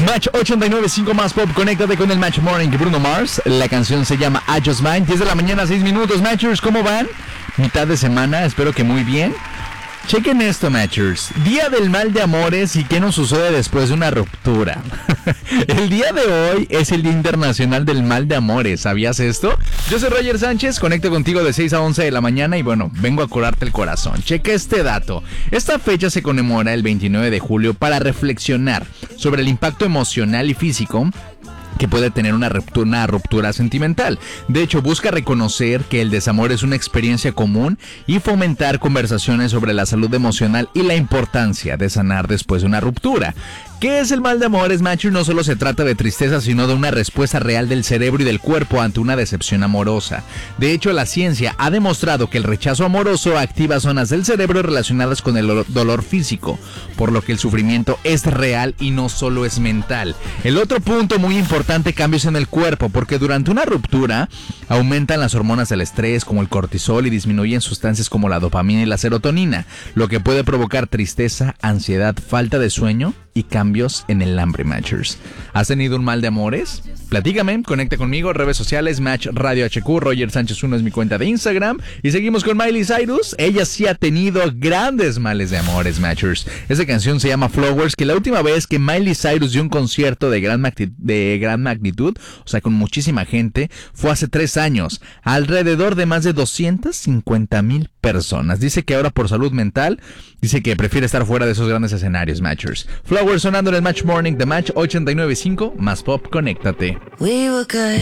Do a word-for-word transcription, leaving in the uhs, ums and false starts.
Match ochenta y nueve punto cinco más pop, conéctate con el Match Morning de Bruno Mars. La canción se llama I Just Mine. diez de la mañana, seis minutos. Matchers, ¿cómo van? Mitad de semana, espero que muy bien. Chequen esto, Matchers. Día del mal de amores y qué nos sucede después de una ruptura. El día de hoy es el Día Internacional del Mal de Amores. ¿Sabías esto? Yo soy Roger Sánchez, conecto contigo de seis a once de la mañana y bueno, vengo a curarte el corazón. Cheque este dato. Esta fecha se conmemora el veintinueve de julio para reflexionar sobre el impacto emocional y físico que puede tener una ruptura, una ruptura sentimental. De hecho, busca reconocer que el desamor es una experiencia común y fomentar conversaciones sobre la salud emocional y la importancia de sanar después de una ruptura. ¿Qué es el mal de amores, Matcher? No solo se trata de tristeza, sino de una respuesta real del cerebro y del cuerpo ante una decepción amorosa. De hecho, la ciencia ha demostrado que el rechazo amoroso activa zonas del cerebro relacionadas con el dolor físico, por lo que el sufrimiento es real y no solo es mental. El otro punto muy importante, cambios en el cuerpo, porque durante una ruptura aumentan las hormonas del estrés como el cortisol y disminuyen sustancias como la dopamina y la serotonina, lo que puede provocar tristeza, ansiedad, falta de sueño y cambios en el hambre, Matchers. ¿Has tenido un mal de amores? Platícame, conecta conmigo, redes sociales, Match Radio H Q, Roger Sánchez uno es mi cuenta de Instagram. Y seguimos con Miley Cyrus. Ella sí ha tenido grandes males de amores, Matchers. Esa canción se llama Flowers, que la última vez que Miley Cyrus dio un concierto de gran, magnitud, de gran magnitud, o sea, con muchísima gente, fue hace tres años. Alrededor de más de doscientas cincuenta mil personas. Dice que ahora por salud mental, dice que prefiere estar fuera de esos grandes escenarios, Matchers. Flowers sonando en el Match Morning de Match ochenta y nueve punto cinco, más pop, conéctate. We were good,